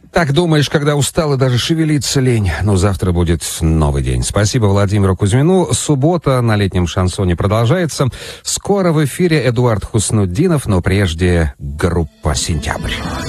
Так думаешь, когда устал и даже шевелиться лень. Но завтра будет новый день. Спасибо Владимиру Кузьмину. Суббота на летнем шансоне продолжается. Скоро в эфире Эдуард Хуснутдинов, но прежде группа «Сентябрь».